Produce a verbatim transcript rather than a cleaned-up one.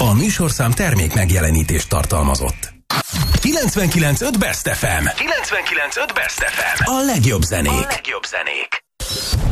A műsorszám termék megjelenítést tartalmazott. kilencvenkilenc pont öt Best ef em. kilencvenkilenc pont öt Best ef em. A legjobb zenék. A legjobb zenék.